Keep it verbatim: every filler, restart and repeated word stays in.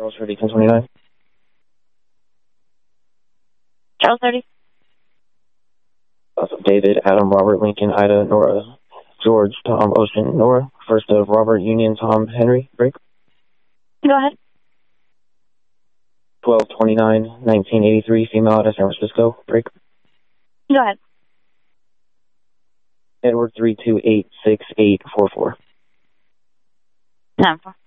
Charles thirty, ten twenty-nine. Charles thirty. Also, David, Adam, Robert, Lincoln, Ida, Nora, George, Tom, Ocean, Nora. First of Robert, Union, Tom, Henry, break. Go ahead. twelve twenty-nine, nineteen eighty-three, female out of San Francisco, break. Go ahead. Edward, three two eight six eight four four. Time for.